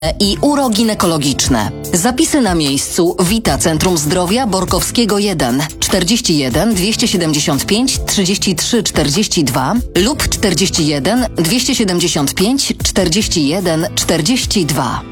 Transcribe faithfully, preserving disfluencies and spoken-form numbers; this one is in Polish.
i uroginekologiczne. Zapisy na miejscu Vita Centrum Zdrowia Borkowskiego jeden czterdzieści jeden dwieście siedemdziesiąt pięć trzydzieści trzy czterdzieści dwa lub czterdzieści jeden dwieście siedemdziesiąt pięć czterdzieści jeden czterdzieści dwa.